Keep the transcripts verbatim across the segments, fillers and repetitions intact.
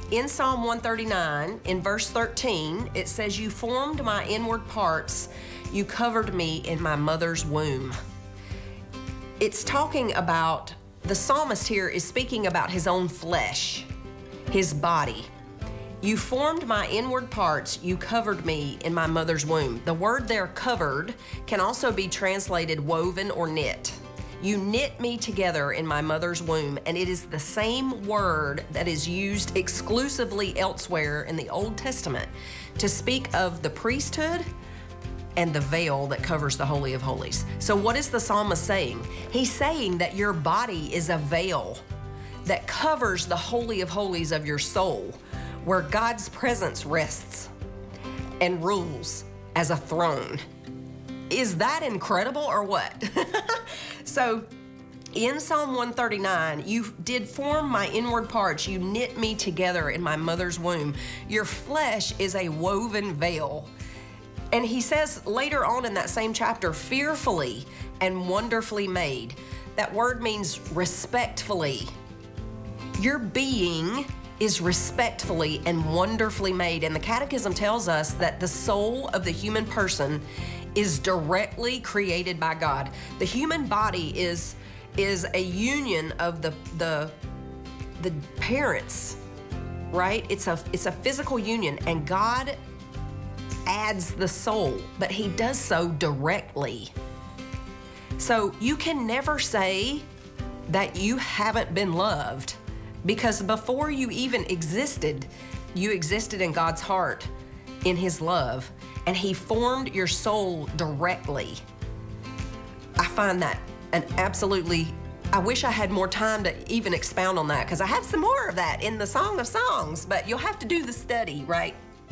In Psalm one thirty-nine, in verse thirteen, it says, "You formed my inward parts, you covered me in my mother's womb." It's talking about, the psalmist here is speaking about his own flesh, his body. "You formed my inward parts, you covered me in my mother's womb." The word there, covered, can also be translated woven or knit. "You knit me together in my mother's womb," and it is the same word that is used exclusively elsewhere in the Old Testament to speak of the priesthood and the veil that covers the Holy of Holies. So what is the psalmist saying? He's saying that your body is a veil that covers the Holy of Holies of your soul, where God's presence rests and rules as a throne. Is that incredible or what? So in Psalm one thirty-nine, "You did form my inward parts, you knit me together in my mother's womb." Your flesh is a woven veil. And he says later on in that same chapter, "fearfully and wonderfully made." That word means respectfully. Your being is respectfully and wonderfully made. And the Catechism tells us that the soul of the human person is directly created by God. The human body is, is a union of the, the, the parents, right? It's a, it's a physical union, and God adds the soul, but he does so directly. So you can never say that you haven't been loved, because before you even existed, you existed in God's heart, in his love, and he formed your soul directly. I find that an absolutely, I wish I had more time to even expound on that, because I have some more of that in the Song of Songs, but you'll have to do the study, right?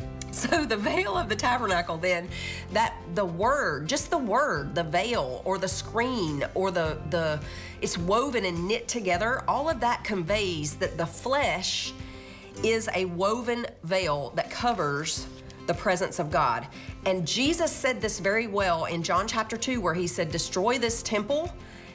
So the veil of the tabernacle then, that the word, just the word, the veil or the screen or the, the it's woven and knit together, all of that conveys that the flesh is a woven veil that covers the presence of God. And Jesus said this very well in John chapter two, where he said, "Destroy this temple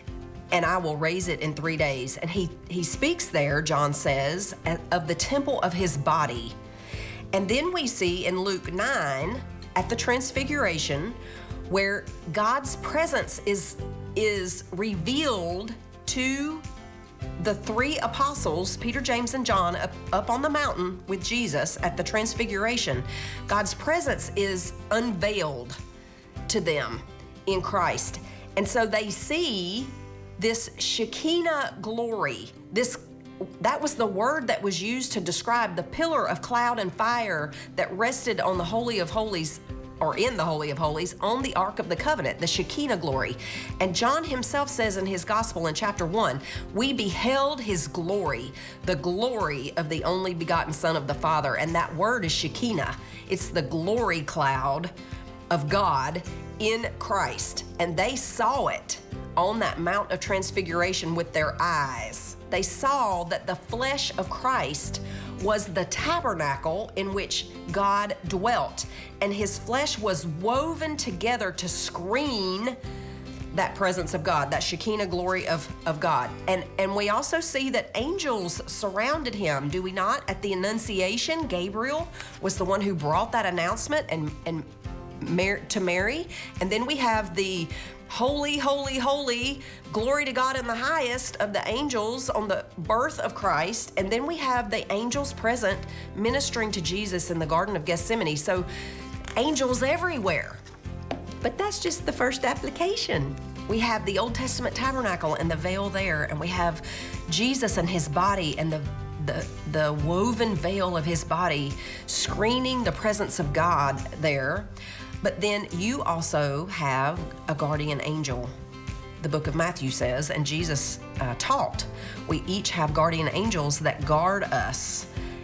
and I will raise it in three days. And he, he speaks there, John says, of the temple of his body. And then we see in Luke nine at the Transfiguration, where God's presence is, is revealed to the three apostles, Peter, James, and John, up, up on the mountain with Jesus at the Transfiguration. God's presence is unveiled to them in Christ. And so they see this Shekinah glory, this that was the word that was used to describe the pillar of cloud and fire that rested on the Holy of Holies, or in the Holy of Holies, on the Ark of the Covenant, the Shekinah glory. And John himself says in his gospel in chapter one, "We beheld his glory, the glory of the only begotten Son of the Father." And that word is Shekinah. It's the glory cloud of God in Christ. And they saw it on that Mount of Transfiguration with their eyes. They saw that the flesh of Christ was the tabernacle in which God dwelt, and his flesh was woven together to screen that presence of God, that Shekinah glory of, of God. And, and we also see that angels surrounded him, do we not? At the Annunciation, Gabriel was the one who brought that announcement and, and Mar- to Mary. And then we have the holy, holy, holy, glory to God in the highest of the angels on the birth of Christ. And then we have the angels present ministering to Jesus in the Garden of Gethsemane. So angels everywhere. But that's just the first application. We have the Old Testament tabernacle and the veil there, and we have Jesus and his body and the the, the woven veil of his body screening the presence of God there. But then you also have a guardian angel, the book of Matthew says, and Jesus uh, taught. We each have guardian angels that guard us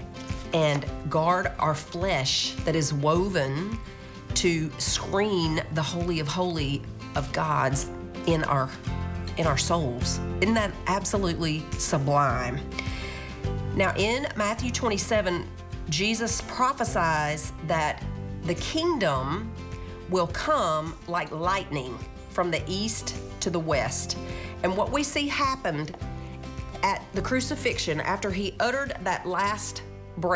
and guard our flesh that is woven to screen the Holy of Holy of God's in our, in our souls. Isn't that absolutely sublime? Now in Matthew twenty-seven, Jesus prophesies that the kingdom will come like lightning from the east to the west. And what we see happened at the crucifixion, after he uttered that last